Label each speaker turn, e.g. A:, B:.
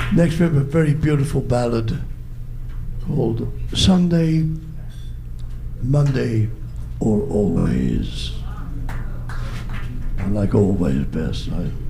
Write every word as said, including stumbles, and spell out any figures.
A: Next we have a very beautiful ballad called Sunday, Monday, or Always. I like Always best. I